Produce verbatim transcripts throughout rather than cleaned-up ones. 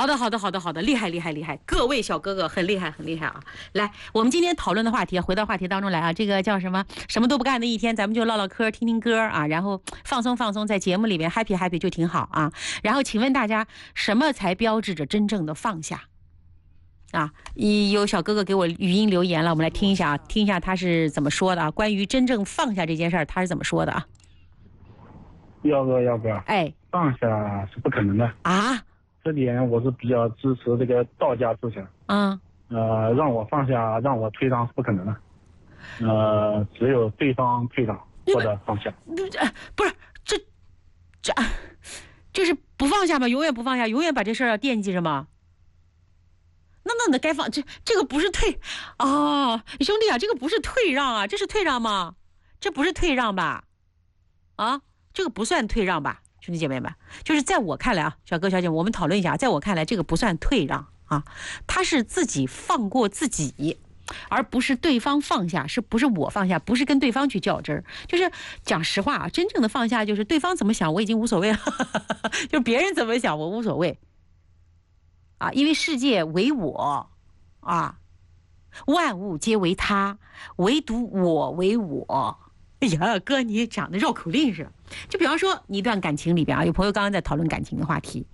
好的，好的，好的，好的，厉害，厉害，厉害！各位小哥哥很厉害，很厉害啊！来，我们今天讨论的话题，回到话题当中来啊，这个叫什么？什么都不干的一天，咱们就唠唠嗑，听听歌啊，然后放松放松，在节目里面 happy happy 就挺好啊。然后，请问大家，什么才标志着真正的放下？啊，有小哥哥给我语音留言了，我们来听一下啊，听一下他是怎么说的啊？关于真正放下这件事儿，他是怎么说的啊？ 耀哥，耀哥， 哎， 放下是不可能的啊。 这点我是比较支持这个道家思想。 嗯， 呃，让我放下，让我退让是不可能的。呃，只有对方退让或者放下。 不是，这这这是不放下吗？永远不放下，永远把这事儿要惦记着吗？那那那该放这这个不是退哦，兄弟啊，这个不是退让啊，这是退让吗？这不是退让吧？啊，这个不算退让吧？兄弟姐妹们，就是在我看来啊，小哥小姐，我们讨论一下，在我看来，这个不算退让啊，他是自己放过自己，而不是对方放下，是不是我放下？不是跟对方去较真儿，就是讲实话啊，真正的放下就是对方怎么想我已经无所谓了，就别人怎么想我无所谓啊，因为世界为我啊，万物皆为他，唯独我为我。哎呀，哥，你讲的绕口令似的。就比方说，你一段感情里边啊，有朋友刚刚在讨论感情的话题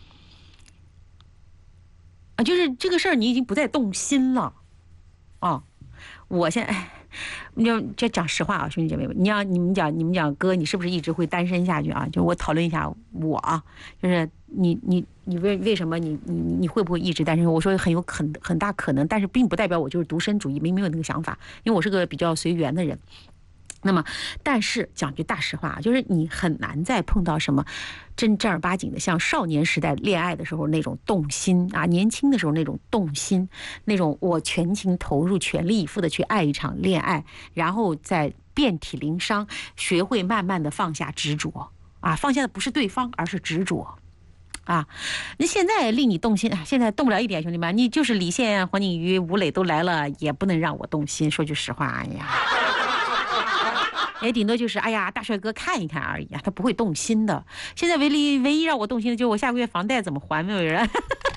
啊，就是这个事儿你已经不再动心了啊。我现在，你要这讲实话啊，兄弟姐妹们，你要你们讲你们讲哥，你是不是一直会单身下去啊？就我讨论一下我啊，就是你你你为为什么你你你会不会一直单身？我说很有很很大可能，但是并不代表我就是独身主义，没没有那个想法，因为我是个比较随缘的人。那么，但是讲句大实话，就是你很难再碰到什么真正儿八经的，像少年时代恋爱的时候那种动心啊，年轻的时候那种动心，那种我全情投入、全力以赴的去爱一场恋爱，然后再遍体鳞伤，学会慢慢的放下执着啊，放下的不是对方，而是执着。啊，那现在令你动心，现在动不了一点，兄弟们，你就是李现、黄景瑜、吴磊都来了，也不能让我动心。说句实话，哎呀。也顶多就是哎呀，大帅哥看一看而已啊，他不会动心的。现在唯一唯一让我动心的就是我下个月房贷怎么还，没有人。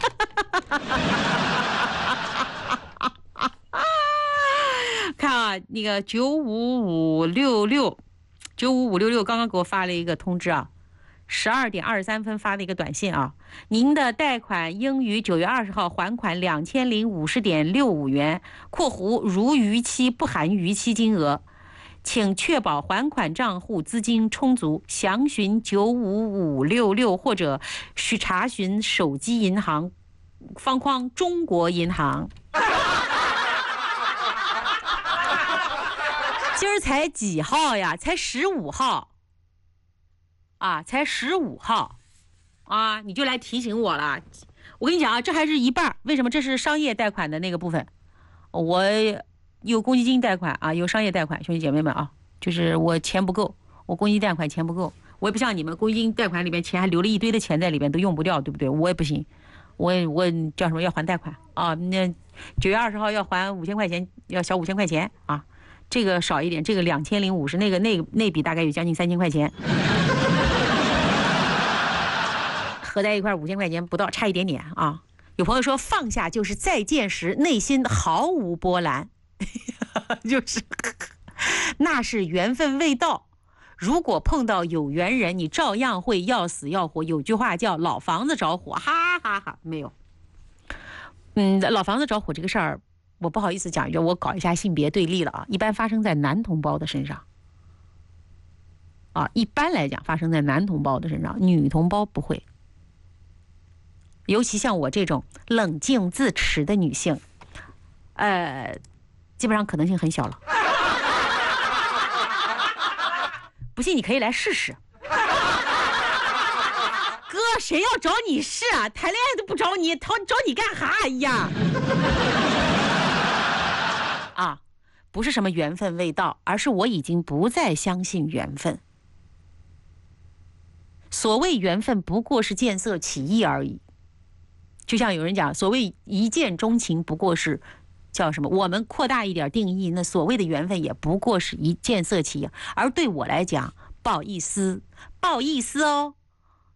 看啊，那个九五五六六，九五五六六刚刚给我发了一个通知啊，十二点二十三分发的一个短信啊，您的贷款应于九月二十号还款两千零五十点六五元（括弧如逾期不含逾期金额）。请确保还款账户资金充足，详询九五五六六或者需查询手机银行方框中国银行。今儿才几号呀？才十五号啊，才十五号啊，你就来提醒我了。我跟你讲啊，这还是一半。为什么？这是商业贷款的那个部分，我有公积金贷款啊，有商业贷款，兄弟姐妹们啊，就是我钱不够，我公积金贷款钱不够，我也不像你们公积金贷款里面钱还留了一堆的钱在里面都用不掉，对不对？我也不行，我我叫什么要还贷款啊？那九月二十号要还五千块钱，要小五千块钱啊，这个少一点，这个两千零五十，那个那个那笔大概有将近三千块钱，合在一块五千块钱不到，差一点点啊。有朋友说放下就是再见时内心毫无波澜。就是那是缘分未到，如果碰到有缘人，你照样会要死要活。有句话叫老房子着火，哈哈哈，没有。嗯，老房子着火这个事儿，我不好意思讲一句，我搞一下性别对立了啊。一般发生在男同胞的身上啊，一般来讲发生在男同胞的身上，女同胞不会。尤其像我这种冷静自持的女性，呃。基本上可能性很小了，不信你可以来试试。哥，谁要找你试啊？谈恋爱都不找你，找找你干哈呀？啊，不是什么缘分未到，而是我已经不再相信缘分。所谓缘分，不过是见色起意而已。就像有人讲，所谓一见钟情，不过是。叫什么？我们扩大一点定义，那所谓的缘分也不过是一见色起意，而对我来讲，不好意思，不好意思哦，